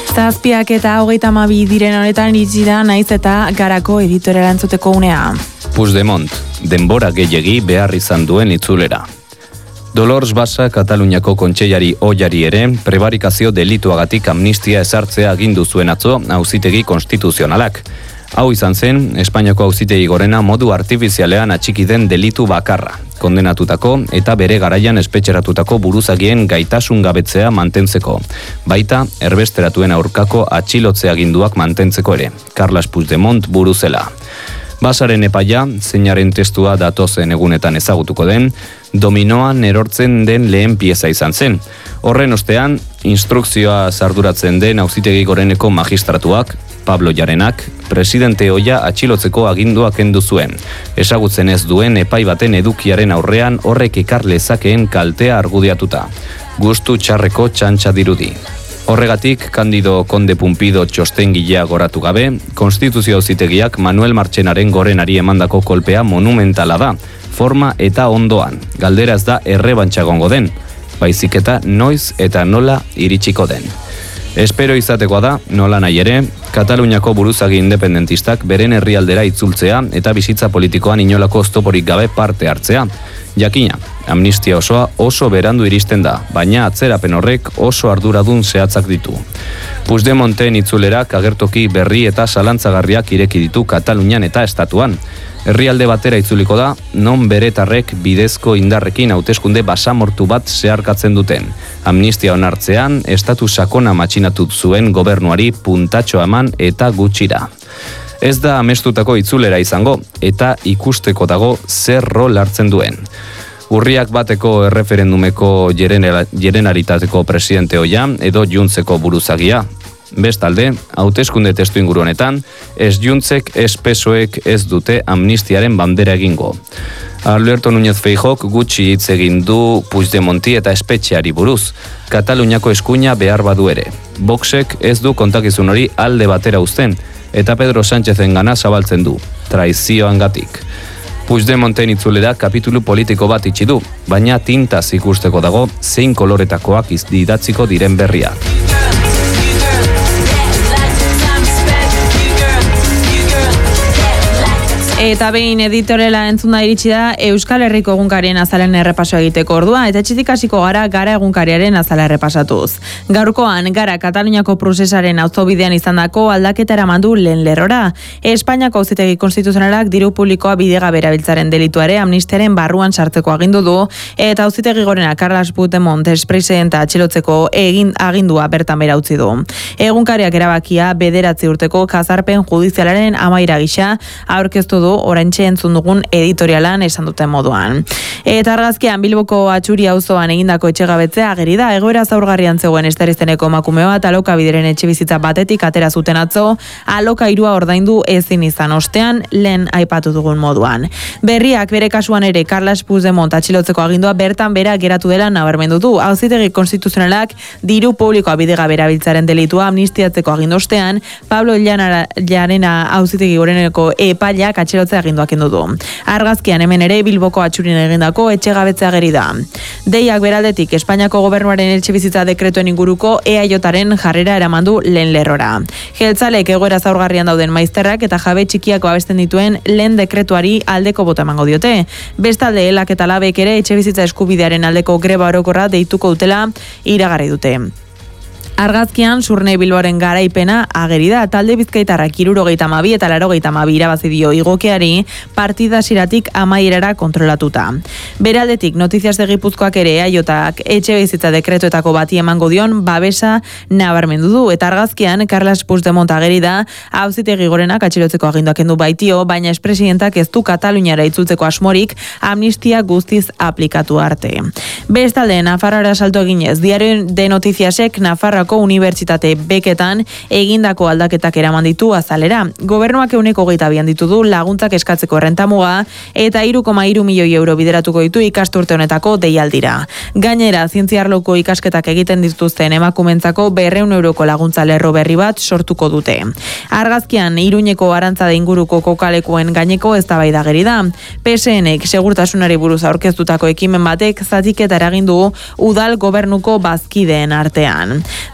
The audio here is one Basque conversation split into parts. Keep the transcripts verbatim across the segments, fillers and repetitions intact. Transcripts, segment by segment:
Zazpiak eta hogeita hamabi diren honetan iritsi da naiz eta Garako editoriala entzuteko unea. Puigdemont, denbora gehiegi behar izan duen itzulera. Dolors Bassa Kataluniako kontseilari ohiari ere prebarikazio delituagatik amnistia ezartzea agindu zuen atzo auzitegi konstituzionalak. Hau izan zen, Espainiako auzitegi gorena modu artifizialean atxiki den delitu bakarra, kondenatutako eta bere garaian espetxeratutako buruzagien gaitasun gabetzea mantentzeko. Baita, erbesteratuen aurkako atxilotze aginduak mantentzeko ere, Carles Puigdemont buruzela. Basaren epaia, zeinaren testua datozen egunetan ezagutuko den, dominoan erortzen den lehen pieza izan zen. Horren ostean, instrukzioa sarduratzen den auzitegi goreneko magistratuak, Pablo Llarenak, presidente ohia atxilotzeko agindua kendu zuen. Ezagutzen ez duen epai baten edukiaren aurrean horrek ekar lezakeen kaltea argudiatuta. Gustu txarreko txantxa dirudi. Horregatik, Candido Conde Pumpido txostengilea goratu gabe, Konstituzio auzitegiak Manuel Marchenaren gorenari emandako kolpea monumentala da, forma eta ondoan. Galdera ez da errebantxa gongo den, baizik eta noiz eta nola iritsiko den. Espero izatekoa da, nola nahi ere, Kataluniako buruzagi independentistak beren herrialdera itzultzea eta bizitza politikoan inolako oztoporik gabe parte hartzea. Jakina, amnistia osoa oso berandu iristen da, baina atzerapen horrek oso arduradun zehatzak ditu. Puigdemonten itzulerak agertoki berri eta zalantzagarriak ireki ditu Katalunian eta estatuan. Herrialde batera itzuliko da, non beretarrek bidezko indarrekin hauteskunde basamortu bat zeharkatzen duten. Amnistia onartzean, estatu sakona matxinatut zuen gobernuari puntatxo eman eta gutxira. Ez da amestutako itzulera izango, eta ikusteko dago zer rol hartzen duen. Urriak bateko erreferendumeko jerenaritateko presidente ohia edo Juntzeko buruzagia. Bestalde, hauteskunde testu inguru honetan, ez Juntzek ez P S O Ek ez dute amnistiaren bandera egingo. Alberto Núñez Feijóok gutxi hitz egin du Puigdemonti eta espetxeari buruz. Kataluniako eskuina behar badu ere. Voxek ez du kontakizun hori alde batera uzten, eta Pedro Sánchezen gana zabaltzen du, traizioangatik. Puigdemonten itzulera kapitulu politiko bat itxi du, baina tintaz ikusteko dago zein koloretakoak idatziko diren berria. Eta behin editorela entzunda iritsi da Euskal Herriko egunkarien azalen errepaso egiteko ordua, eta etxetik hasiko gara Gara egunkariaren azala errepasatuz. Gaurkoan, Gara Kataluniako prozesaren auzobidean izandako aldaketa eramandu lehen lerrora. Espainiako auzitegi konstituzionalak diru publikoa bidegabe erabiltzaren delituare amnistiaren barruan sartzeko agindu du, eta auzitegi gorena Carles Puigdemont ex-presidenta atxilotzeko egin agindua bertan bera utzi du. Egunkariak erabakia bederatzi urteko kazarpen judizialaren amaira gisa aurkeztu du oraintxe entzun dugun editorialan esan duten moduan. Eta argazkian Bilboko Atxuri auzoan egindako etxegabetzea ageri da, egoera zaurgarrian zegoen Esterizteneko emakume bat alokabideren etxebizitza batetik atera zuten atzo, alokairua ordaindu ezin izan ostean lehen aipatu dugun moduan. Berriak bere kasuan ere Carles Puigdemont atxilotzeko agindua bertan bera geratu dela nabarmendu du. Auzitegi konstituzionalak diru publikoa bidegabe erabiltzaren delitua amnistiatzeko agindu ostean, Pablo Llarena auzitegi goreneko epaileak atxilotzeko aginduak kendu du. Argazkian hemen ere Bilboko Atxurin egindako etxegabetzea ageri da. Deiak beraldetik Espainiako gobernuaren etxebizitza dekretuen inguruko E A Jaren jarrera eramandu lehen lerrora. Jeltzalek egoera zaurgarrian dauden maizterrak eta jabe txikiak babesten dituen lehen dekretuari aldeko bota emango diote. Bestalde elak eta labek ere etxebizitza eskubidearen aldeko greba orokorra deituko dutela iragarri dute. Argazkian Surne Bilboaren garaipena ageri da, talde bizkaitarrak hirurogeita hamabi eta laurogeita hamabi irabazi dio igokeari partida hasieratik amaierara kontrolatuta. Beraldetik Noticias de Gipuzkoak ere eaiotak etxe bizitza dekretuetako bati emango dion babesa nabarmendu du, eta argazkian Carles Puigdemont ageri da auzitegi gorenak atxilotzeko aginduak kendu baitio, baina espresidentak ez du Kataluniara itzultzeko asmorik amnistia guztiz aplikatu arte. Bestalde Nafarroara salto eginez, Diario de Noticiasek Nafarroako Unibertsitate beketan egindako aldaketak eraman ditu azalera. Gobernuak ehuneko hogeita bian ditu du laguntzak eskatzeko errentamuga eta hiru koma hiru milioi euro bideratuko ditu ikasturte honetako deialdira. Gainera, zientziarloko ikasketak egiten dituzten emakumentzako berrehun euroko laguntza lerro berri bat sortuko dute. Argazkian, Iruñeko Arantzade inguruko kokalekuen gaineko eztabaida ageri da. P SNek segurtasunari buruz aurkeztutako ekimen batek zatiketa eragin du udal gobernuko bazkideen artean.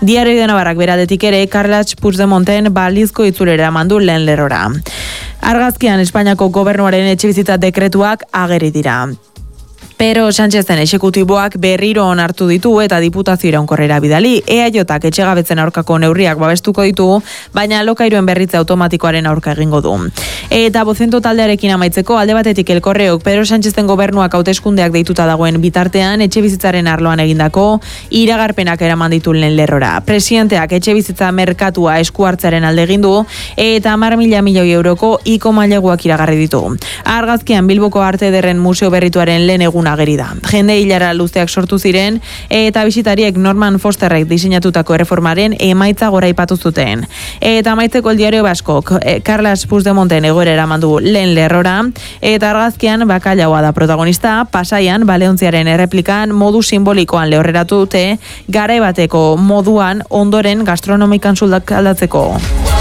Diario de Navarrak beradetik ere, Carles Puigdemonten balizko itzulera mandu lehen lerrora. Argazkian Espainiako gobernuaren etxebizitza dekretuak ageri dira. Pero Sánchezen exekutiboak berriro onartu ditu eta diputazio iraunkorrera bidali. E A Jak etxegabetzen aurkako neurriak babestuko ditu, baina alokairuen berritze automatikoaren aurka egingo du. Eta bozento taldearekin amaitzeko alde batetik Elkorreok Pedro Sánchezen gobernuak hauteskundeak deituta dagoen bitartean etxebizitzaren arloan egindako iragarpenak eraman ditu lehen lerrora. Presidenteak etxebizitza merkatua esku hartzearen alde egin du eta hamar mila milioi euroko iko maileguak iragarri ditu. Argazkian Bilboko Arte Ederren Museo Berrituaren lehen egun ageri da. Jende hilara luzeak sortu ziren eta bisitariek Norman Fosterrek diseinatutako erreformaren emaitza gora ipatu zuten. Eta amaitzeko El Diario Baskok Carles Puigdemonten egoera eraman du lehen lerrora eta argazkian bakailaoa da protagonista. Pasaian Baleontziaren erreplikan modu simbolikoan lehorreratu dute garai bateko moduan ondoren gastronomikan suldak aldatzeko.